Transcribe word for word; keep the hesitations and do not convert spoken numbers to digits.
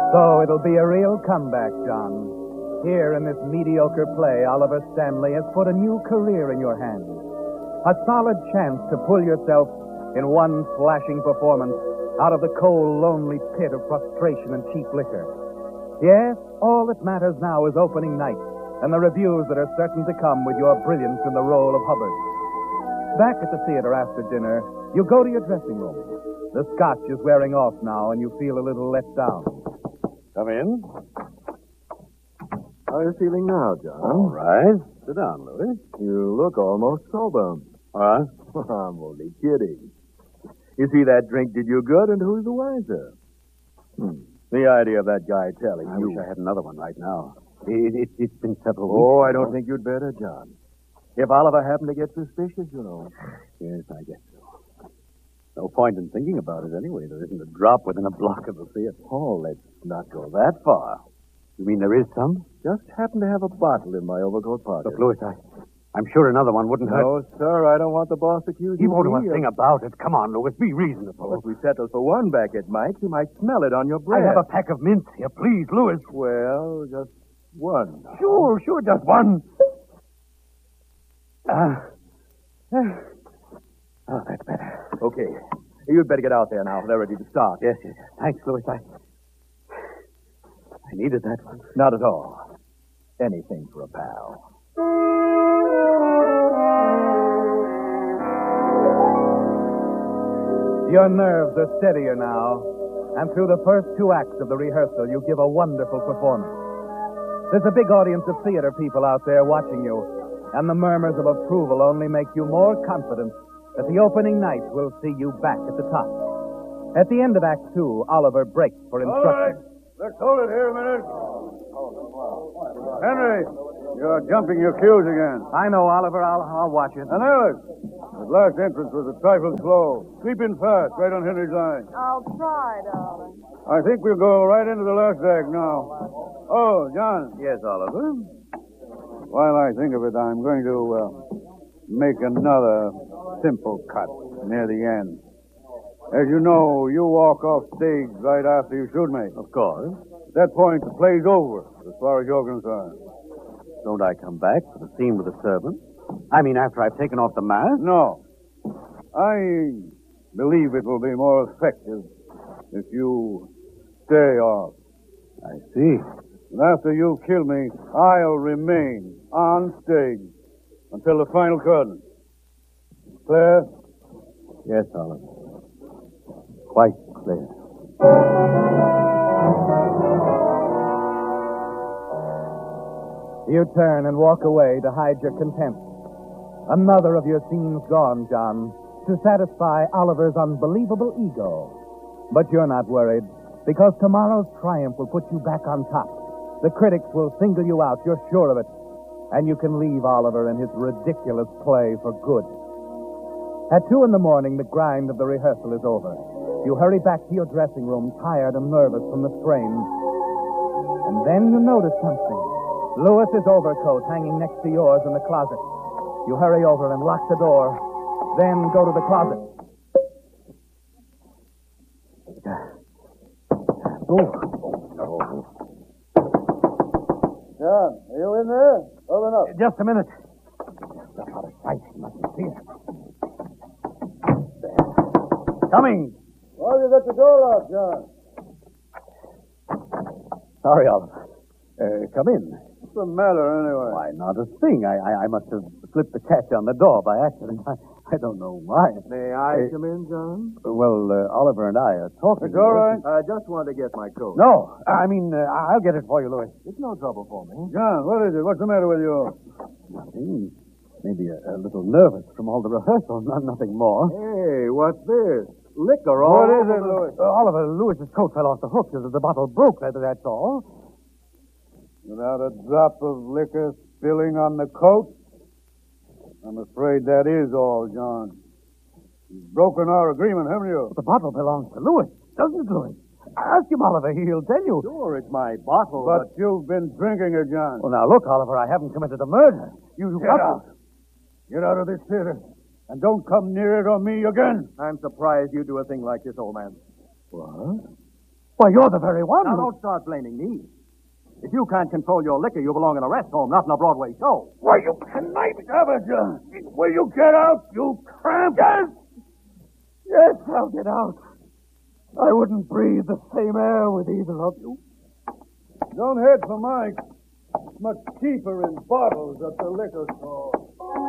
So it'll be a real comeback, John. Here in this mediocre play, Oliver Stanley has put a new career in your hands. A solid chance to pull yourself in one flashing performance out of the cold, lonely pit of frustration and cheap liquor. Yes, all that matters now is opening night and the reviews that are certain to come with your brilliance in the role of Hubbard. Back at the theater after dinner, you go to your dressing room. The scotch is wearing off now, and you feel a little let down. Come in. How are you feeling now, John? All right. Sit down, Louis. You look almost sober. All right. I'm only kidding. You see, that drink did you good, and who's the wiser? Hmm. The idea of that guy telling I you... wish I had another one right now. It, it, it's been several weeks. Oh, I don't think you'd better, John. If Oliver happened to get suspicious, you know. Yes, I guess so. No point in thinking about it anyway. There isn't a drop within a block of the theater. Oh, let's not go that far. You mean there is some? Just happen to have a bottle in my overcoat pocket. Look, Louis, I, I'm sure another one wouldn't hurt. No, sir, I don't want the boss accusing He won't do me a thing of... about it. Come on, Louis, be reasonable. If we settle for one back at Mike's, he might smell it on your breath. I have a pack of mints here. Please, Louis. Well, just one. Sure, sure, just one. Ah. Uh, oh, that's better. Okay. You'd better get out there now. They're ready to start. Yes, yes, yes. Thanks, Louis. I, I needed that one. Not at all. Anything for a pal. Your nerves are steadier now, and through the first two acts of the rehearsal, you give a wonderful performance. There's a big audience of theater people out there watching you, and the murmurs of approval only make you more confident that the opening night will see you back at the top. At the end of Act Two, Oliver breaks for instructions. All right, let's hold it here a minute. Henry, you're jumping your cues again. I know, Oliver. I'll, I'll watch it. And Alice, the last entrance was a trifle slow. Sweep in fast, right on Henry's line. I'll try, darling. I think we'll go right into the last act now. Oh, John. Yes, Oliver? While I think of it, I'm going to uh, make another simple cut near the end. As you know, you walk off stage right after you shoot me. Of course. At that point, the play's over, as far as you're concerned. Don't I come back for the scene with the servant? I mean, after I've taken off the mask? No. I believe it will be more effective if you stay off. I see. And after you kill me, I'll remain on stage until the final curtain. Clear? Yes, Oliver. Quite clear. You turn and walk away to hide your contempt. Another of your scenes gone, John, to satisfy Oliver's unbelievable ego. But you're not worried, because tomorrow's triumph will put you back on top. The critics will single you out, you're sure of it. And you can leave Oliver and his ridiculous play for good. At two in the morning, the grind of the rehearsal is over. You hurry back to your dressing room, tired and nervous from the strain. And then you notice something. Louis's overcoat hanging next to yours in the closet. You hurry over and lock the door, then go to the closet. Oh. John, are you in there? Open up. Just a minute. That's out of sight. He mustn't see us. There. Coming. Why you got the door locked, John? Sorry, Oliver. Uh, come in. What's the matter, anyway? Why, not a thing. I, I, I must have slipped the catch on the door by accident. I, I don't know why. May I Uh, come in, John? Well, uh, Oliver and I are talking. It's all right. I just wanted to get my coat. No, I mean, uh, I'll get it for you, Louis. It's no trouble for me. John, what is it? What's the matter with you? Nothing. Maybe a, a little nervous from all the rehearsals, not nothing more. Hey, what's this? Liquor all What is over it, the- Louis? Uh, Oliver, Louis's coat fell off the hook. The, the bottle broke, that, that's all. Without a drop of liquor spilling on the coat? I'm afraid that is all, John. You've broken our agreement, haven't you? The bottle belongs to Louis, doesn't it, Louis? Ask him, Oliver. He'll tell you. Sure, it's my bottle, But but... you've been drinking it, John. Well, now, look, Oliver, I haven't committed a murder. You, you Get got out. Get out of this theater. And don't come near it or me again. I'm surprised you do a thing like this, old man. What? Why, you're the very one. Now, don't start blaming me. If you can't control your liquor, you belong in a rest home, not in a Broadway show. Why, you conniving amateur! Will you get out, you tramp? Yes! Yes, I'll get out. I wouldn't breathe the same air with either of you. Don't head for Mike. It's much cheaper in bottles at the liquor store.